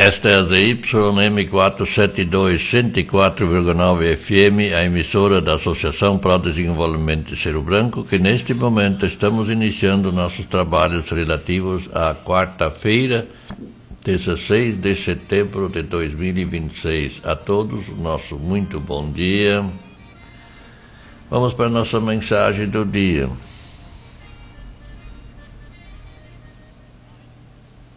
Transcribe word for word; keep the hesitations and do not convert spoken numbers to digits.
Esta é a D Y M quatrocentos e setenta e dois, cento e quatro vírgula nove F M, a emissora da Associação para o Desenvolvimento de Cerro Branco, que neste momento estamos iniciando nossos trabalhos relativos à quarta-feira, dezesseis de setembro de dois mil e vinte e seis. A todos, nosso muito bom dia. Vamos para a nossa mensagem do dia.